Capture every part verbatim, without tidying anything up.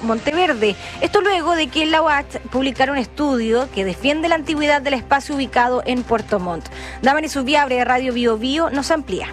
Monteverde. Esto luego de que la U A Ch publicara un estudio que defiende la antigüedad del espacio ubicado en Puerto Montt. Damaris Ubiabre de Radio Bio Bio nos amplía.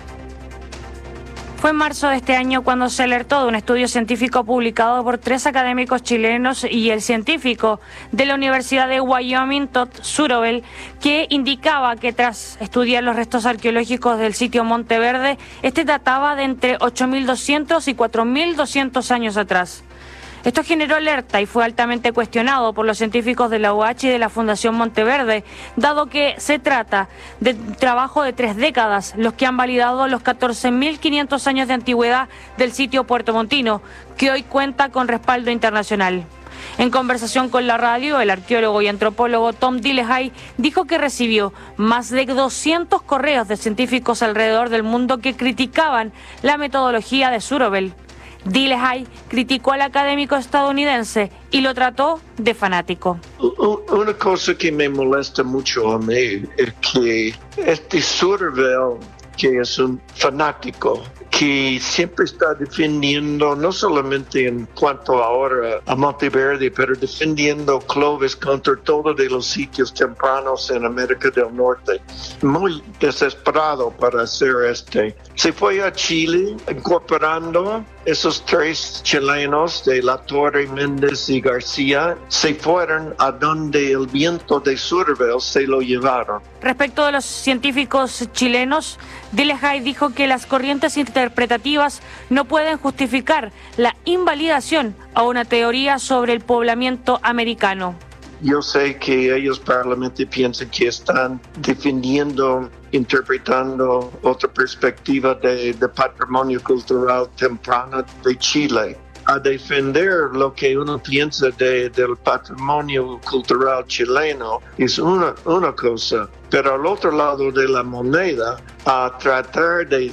Fue en marzo de este año cuando se alertó de un estudio científico publicado por tres académicos chilenos y el científico de la Universidad de Wyoming, Todd Surobel, que indicaba que tras estudiar los restos arqueológicos del sitio Monteverde, este databa de entre ocho mil doscientos y cuatro mil doscientos años atrás. Esto generó alerta y fue altamente cuestionado por los científicos de la U A Ch y de la Fundación Monteverde, dado que se trata de un trabajo de tres décadas, los que han validado los catorce mil quinientos años de antigüedad del sitio puertomontino, que hoy cuenta con respaldo internacional. En conversación con la radio, el arqueólogo y antropólogo Tom Dillehay dijo que recibió más de doscientos correos de científicos alrededor del mundo que criticaban la metodología de Surobel. Dillehay criticó al académico estadounidense y lo trató de fanático. Una cosa que me molesta mucho a mí es que este Surobel, que es un fanático, que siempre está defendiendo, no solamente en cuanto ahora a Monteverde, pero defendiendo Clovis contra todos de los sitios tempranos en América del Norte. Muy desesperado para hacer este. Se fue a Chile incorporando esos tres chilenos de La Torre, Méndez y García, se fueron a donde el viento de Surobel se lo llevaron. Respecto de los científicos chilenos, Dillehay dijo que las corrientes interpretativas no pueden justificar la invalidación a una teoría sobre el poblamiento americano. Yo sé que ellos probablemente piensan que están defendiendo, interpretando otra perspectiva de, de patrimonio cultural temprano de Chile. A defender lo que uno piensa de, del patrimonio cultural chileno es una, una cosa, pero al otro lado de la moneda, a tratar de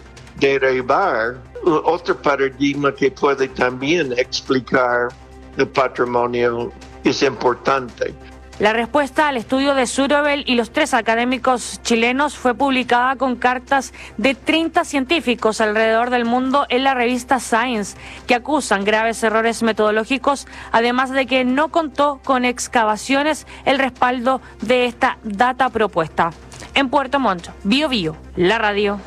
derivar otro paradigma que puede también explicar el patrimonio es importante. La respuesta al estudio de Surobel y los tres académicos chilenos fue publicada con cartas de treinta científicos alrededor del mundo en la revista Science, que acusan graves errores metodológicos, además de que no contó con excavaciones el respaldo de esta data propuesta. En Puerto Montt, Bio Bio, la radio.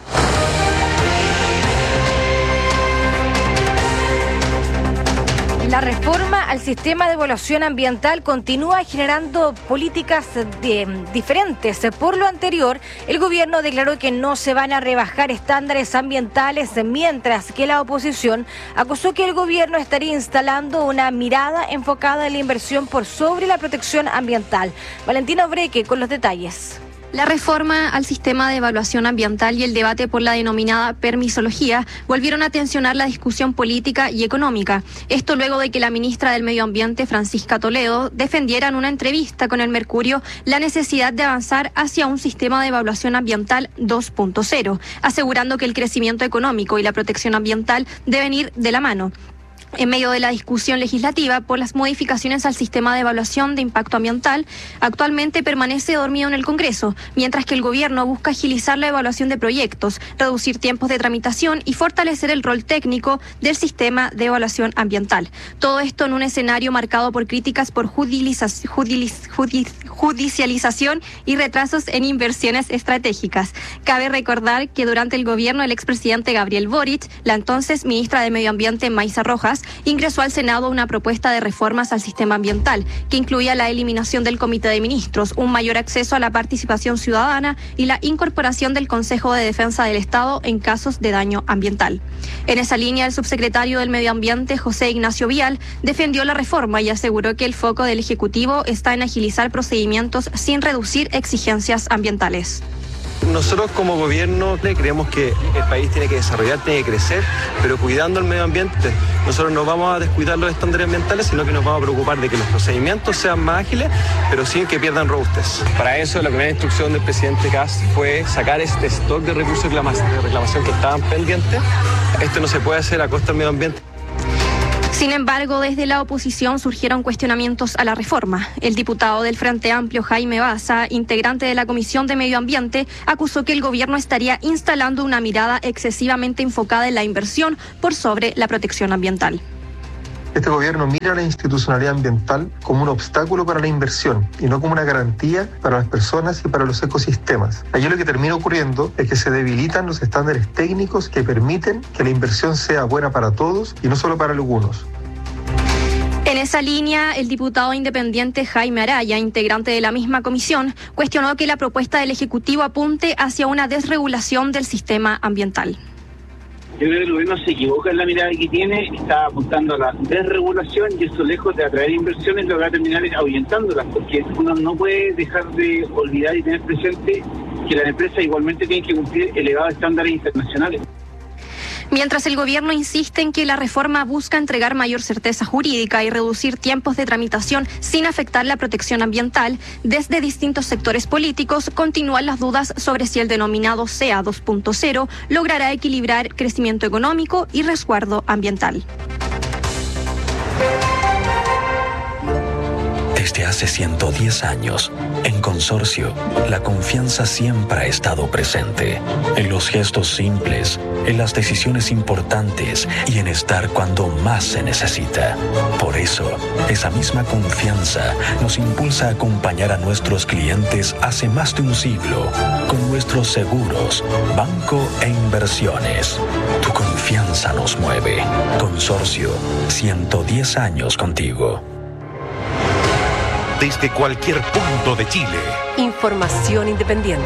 La reforma al sistema de evaluación ambiental continúa generando políticas de, diferentes. Por lo anterior, el gobierno declaró que no se van a rebajar estándares ambientales, mientras que la oposición acusó que el gobierno estaría instalando una mirada enfocada en la inversión por sobre la protección ambiental. Valentina Obreque con los detalles. La reforma al sistema de evaluación ambiental y el debate por la denominada permisología volvieron a tensionar la discusión política y económica. Esto luego de que la ministra del Medio Ambiente, Francisca Toledo, defendiera en una entrevista con el Mercurio la necesidad de avanzar hacia un sistema de evaluación ambiental dos punto cero, asegurando que el crecimiento económico y la protección ambiental deben ir de la mano. En medio de la discusión legislativa por las modificaciones al sistema de evaluación de impacto ambiental, actualmente permanece dormido en el Congreso, mientras que el gobierno busca agilizar la evaluación de proyectos, reducir tiempos de tramitación y fortalecer el rol técnico del sistema de evaluación ambiental. Todo esto en un escenario marcado por críticas por judiliza- judilis- judic- judicialización y retrasos en inversiones estratégicas. Cabe recordar que durante el gobierno del expresidente Gabriel Boric, la entonces ministra de Medio Ambiente, Maysa Rojas, ingresó al Senado una propuesta de reformas al sistema ambiental que incluía la eliminación del Comité de Ministros, un mayor acceso a la participación ciudadana y la incorporación del Consejo de Defensa del Estado en casos de daño ambiental. En esa línea, el subsecretario del Medio Ambiente, José Ignacio Vial, defendió la reforma y aseguró que el foco del Ejecutivo está en agilizar procedimientos sin reducir exigencias ambientales. Nosotros como gobierno creemos que el país tiene que desarrollar, tiene que crecer, pero cuidando el medio ambiente. Nosotros no vamos a descuidar los estándares ambientales, sino que nos vamos a preocupar de que los procedimientos sean más ágiles, pero sin que pierdan robustez. Para eso, la primera instrucción del presidente Kast fue sacar este stock de recursos de reclamación que estaban pendientes. Esto no se puede hacer a costa del medio ambiente. Sin embargo, desde la oposición surgieron cuestionamientos a la reforma. El diputado del Frente Amplio, Jaime Baza, integrante de la Comisión de Medio Ambiente, acusó que el gobierno estaría instalando una mirada excesivamente enfocada en la inversión por sobre la protección ambiental. Este gobierno mira la institucionalidad ambiental como un obstáculo para la inversión y no como una garantía para las personas y para los ecosistemas. Allí lo que termina ocurriendo es que se debilitan los estándares técnicos que permiten que la inversión sea buena para todos y no solo para algunos. En esa línea, el diputado independiente Jaime Araya, integrante de la misma comisión, cuestionó que la propuesta del Ejecutivo apunte hacia una desregulación del sistema ambiental. Yo creo que el gobierno se equivoca en la mirada que tiene, está apuntando a la desregulación y eso, lejos de atraer inversiones, lo que va a terminar es ahuyentándolas, porque uno no puede dejar de olvidar y tener presente que las empresas igualmente tienen que cumplir elevados estándares internacionales. Mientras el gobierno insiste en que la reforma busca entregar mayor certeza jurídica y reducir tiempos de tramitación sin afectar la protección ambiental, desde distintos sectores políticos continúan las dudas sobre si el denominado C E A dos punto cero logrará equilibrar crecimiento económico y resguardo ambiental. Desde hace ciento diez años, en Consorcio, la confianza siempre ha estado presente. En los gestos simples, en las decisiones importantes y en estar cuando más se necesita. Por eso, esa misma confianza nos impulsa a acompañar a nuestros clientes hace más de un siglo con nuestros seguros, banco e inversiones. Tu confianza nos mueve. Consorcio, ciento diez años contigo. Desde cualquier punto de Chile. Información independiente.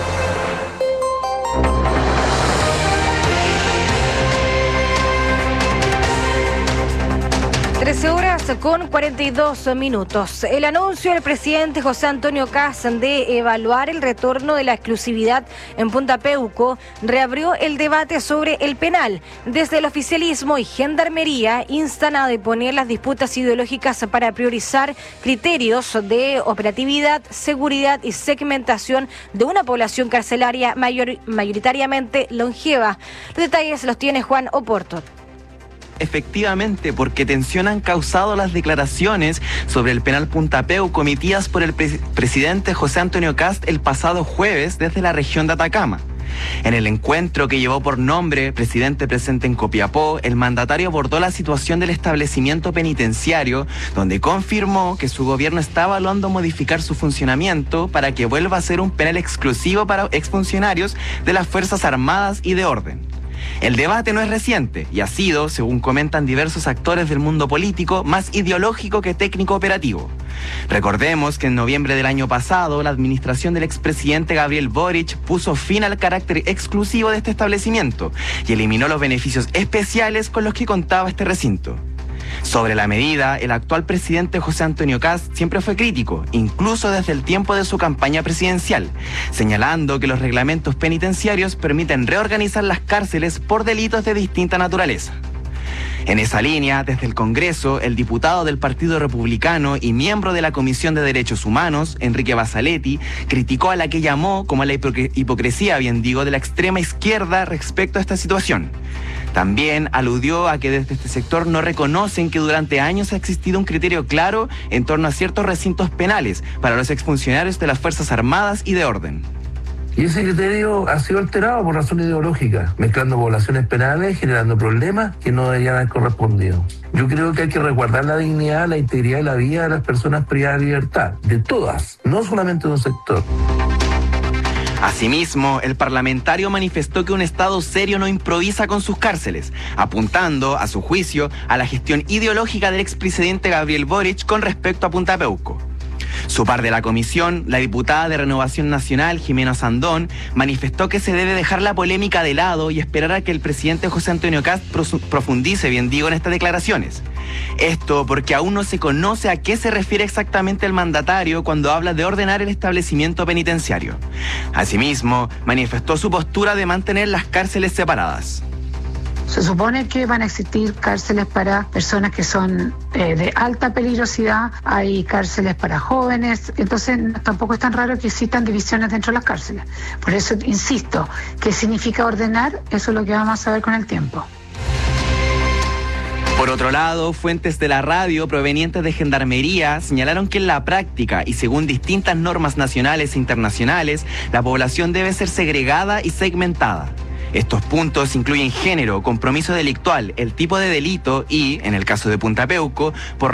trece horas con cuarenta y dos minutos. El anuncio del presidente José Antonio Kast de evaluar el retorno de la exclusividad en Punta Peuco reabrió el debate sobre el penal. Desde el oficialismo y Gendarmería instan a deponer las disputas ideológicas para priorizar criterios de operatividad, seguridad y segmentación de una población carcelaria mayor, mayoritariamente longeva. Los detalles los tiene Juan Oporto. Efectivamente, porque tensión han causado las declaraciones sobre el penal Punta Peuco emitidas por el pre- presidente José Antonio Kast el pasado jueves desde la región de Atacama. En el encuentro que llevó por nombre Presidente presente en Copiapó, el mandatario abordó la situación del establecimiento penitenciario, donde confirmó que su gobierno está evaluando modificar su funcionamiento para que vuelva a ser un penal exclusivo para exfuncionarios de las Fuerzas Armadas y de Orden. El debate no es reciente y ha sido, según comentan diversos actores del mundo político, más ideológico que técnico operativo. Recordemos que en noviembre del año pasado, la administración del expresidente Gabriel Boric puso fin al carácter exclusivo de este establecimiento y eliminó los beneficios especiales con los que contaba este recinto. Sobre la medida, el actual presidente José Antonio Kast siempre fue crítico, incluso desde el tiempo de su campaña presidencial, señalando que los reglamentos penitenciarios permiten reorganizar las cárceles por delitos de distinta naturaleza. En esa línea, desde el Congreso, el diputado del Partido Republicano y miembro de la Comisión de Derechos Humanos, Enrique Basaletti, criticó a la que llamó como la hipocr- hipocresía, bien digo, de la extrema izquierda respecto a esta situación. También aludió a que desde este sector no reconocen que durante años ha existido un criterio claro en torno a ciertos recintos penales para los exfuncionarios de las Fuerzas Armadas y de Orden. Y ese criterio ha sido alterado por razones ideológicas, mezclando poblaciones penales, generando problemas que no deberían haber correspondido. Yo creo que hay que resguardar la dignidad, la integridad y la vida de las personas privadas de libertad, de todas, no solamente de un sector. Asimismo, el parlamentario manifestó que un Estado serio no improvisa con sus cárceles, apuntando, a su juicio, a la gestión ideológica del expresidente Gabriel Boric con respecto a Punta Peuco. Su par de la comisión, la diputada de Renovación Nacional, Jimena Sandón, manifestó que se debe dejar la polémica de lado y esperar a que el presidente José Antonio Kast profundice, bien digo, en estas declaraciones. Esto porque aún no se conoce a qué se refiere exactamente el mandatario cuando habla de ordenar el establecimiento penitenciario. Asimismo, manifestó su postura de mantener las cárceles separadas. Se supone que van a existir cárceles para personas que son eh, de alta peligrosidad, hay cárceles para jóvenes, entonces tampoco es tan raro que existan divisiones dentro de las cárceles. Por eso insisto, ¿qué significa ordenar? Eso es lo que vamos a ver con el tiempo. Por otro lado, fuentes de la radio provenientes de Gendarmería señalaron que en la práctica y según distintas normas nacionales e internacionales, la población debe ser segregada y segmentada. Estos puntos incluyen género, compromiso delictual, el tipo de delito y, en el caso de Punta Peuco, por